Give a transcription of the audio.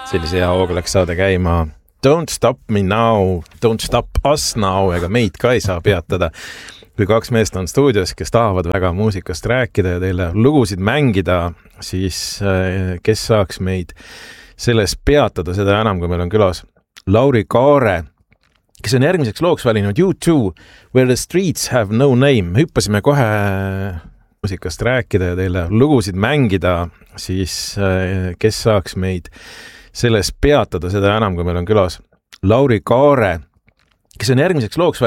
Sellise hea hooga läks saade käima Don't Stop Me Now, Don't Stop Us Now, ega meid ka ei saa peatada. Kui kaks meest on stuudios, kes tahavad väga muusikast rääkida ja teile lugusid mängida, siis kes saaks meid selles peatada, seda enam, kui meil on külas Lauri Kaare, kes on järgmiseks looks valinud U2, Where the Streets Have No Name. Hüppasime kohe muusikast rääkida ja teile lugusid mängida, siis kes saaks meid selles peatada, seda enam, kui meil on külas Lauri Kaare, kes on järgmiseks looks